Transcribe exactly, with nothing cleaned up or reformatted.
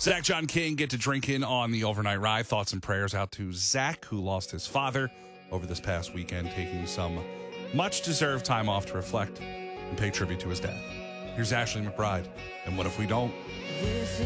Zach, John King get to drink in on the overnight ride. Thoughts and prayers out to Zach, who lost his father over this past weekend, taking some much-deserved time off to reflect and pay tribute to his dad. Here's Ashley McBride, and What If We Don't?